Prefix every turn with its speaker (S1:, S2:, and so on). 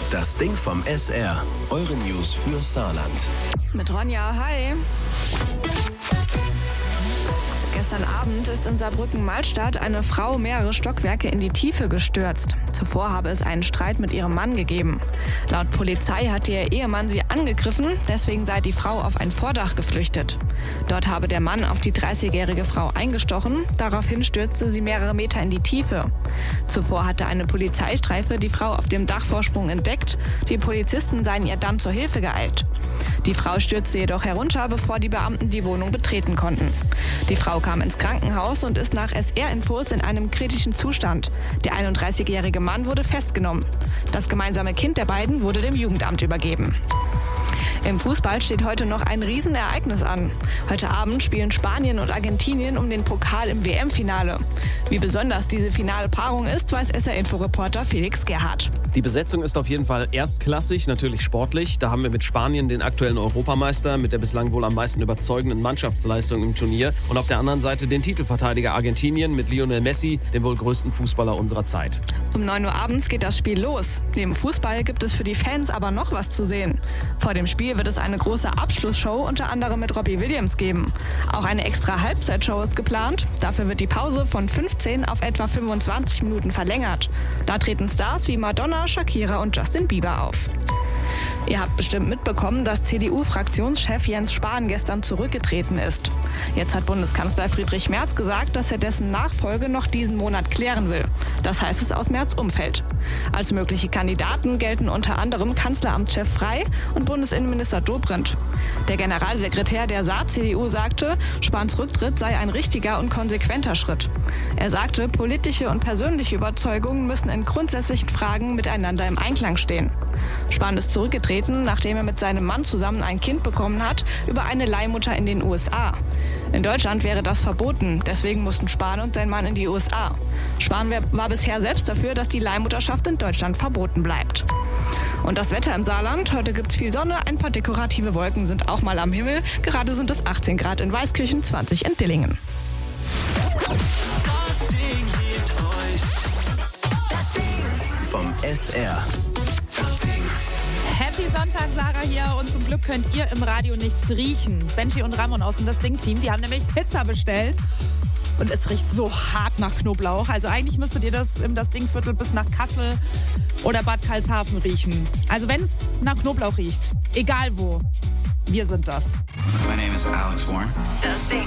S1: Das Ding vom SR. Eure News für Saarland.
S2: Mit Ronja, hi. Gestern Abend ist in Saarbrücken-Malstadt eine Frau mehrere Stockwerke in die Tiefe gestürzt. Zuvor habe es einen Streit mit ihrem Mann gegeben. Laut Polizei hat ihr Ehemann sie angegriffen, deswegen sei die Frau auf ein Vordach geflüchtet. Dort habe der Mann auf die 30-jährige Frau eingestochen, daraufhin stürzte sie mehrere Meter in die Tiefe. Zuvor hatte eine Polizeistreife die Frau auf dem Dachvorsprung entdeckt, die Polizisten seien ihr dann zur Hilfe geeilt. Die Frau stürzte jedoch herunter, bevor die Beamten die Wohnung betreten konnten. Die Frau kam ins Krankenhaus und ist nach SR-Infos in einem kritischen Zustand. Der 31-jährige Mann wurde festgenommen. Das gemeinsame Kind der beiden wurde dem Jugendamt übergeben. Im Fußball steht heute noch ein Riesenereignis an. Heute Abend spielen Spanien und Argentinien um den Pokal im WM-Finale. Wie besonders diese finale Paarung ist, weiß SR-Info-Reporter Felix Gerhardt.
S3: Die Besetzung ist auf jeden Fall erstklassig, natürlich sportlich. Da haben wir mit Spanien den aktuellen Europameister mit der bislang wohl am meisten überzeugenden Mannschaftsleistung im Turnier. Und auf der anderen Seite den Titelverteidiger Argentinien mit Lionel Messi, dem wohl größten Fußballer unserer Zeit.
S2: Um 9 Uhr abends geht das Spiel los. Neben Fußball gibt es für die Fans aber noch was zu sehen. Vor dem Spiel wird es eine große Abschlussshow unter anderem mit Robbie Williams geben. Auch eine extra Halbzeitshow ist geplant. Dafür wird die Pause von 15 auf etwa 25 Minuten verlängert. Da treten Stars wie Madonna, Shakira und Justin Bieber auf. Ihr habt bestimmt mitbekommen, dass CDU-Fraktionschef Jens Spahn gestern zurückgetreten ist. Jetzt hat Bundeskanzler Friedrich Merz gesagt, dass er dessen Nachfolge noch diesen Monat klären will. Das heißt es aus Merz' Umfeld. Als mögliche Kandidaten gelten unter anderem Kanzleramtschef Frey und Bundesinnenminister Dobrindt. Der Generalsekretär der Saar-CDU sagte, Spahns Rücktritt sei ein richtiger und konsequenter Schritt. Er sagte, politische und persönliche Überzeugungen müssen in grundsätzlichen Fragen miteinander im Einklang stehen. Spahn ist zurückgetreten, nachdem er mit seinem Mann zusammen ein Kind bekommen hat, über eine Leihmutter in den USA. In Deutschland wäre das verboten, deswegen mussten Spahn und sein Mann in die USA. Spahn war bisher selbst dafür, dass die Leihmutterschaft in Deutschland verboten bleibt. Und das Wetter im Saarland, heute gibt's viel Sonne, ein paar dekorative Wolken sind auch mal am Himmel. Gerade sind es 18 Grad in Weißkirchen, 20 in Dillingen.
S1: Das Ding hebt euch. Das Ding vom SR.
S4: Happy Sonntag, Sarah hier, und zum Glück könnt ihr im Radio nichts riechen. Benji und Ramon aus dem Das Ding-Team, die haben nämlich Pizza bestellt und es riecht so hart nach Knoblauch. Also eigentlich müsstet ihr das im Das Ding-Viertel bis nach Kassel oder Bad Karlshafen riechen. Also wenn es nach Knoblauch riecht, egal wo, wir sind das.
S5: My name is Alex Warren.
S2: Das Ding.